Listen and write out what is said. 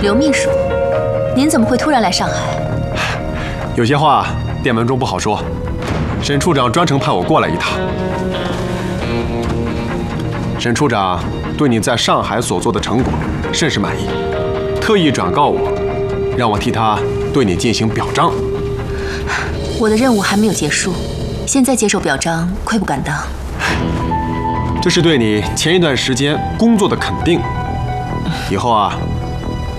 刘秘书，您怎么会突然来上海？ 有些话店门中不好说，沈处长专程派我过来一趟。沈处长对你在上海所做的成果甚是满意，特意转告我，让我替他对你进行表彰。 我的任务还没有结束，现在接受表彰，愧不敢当。 这是对你前一段时间工作的肯定。以后啊，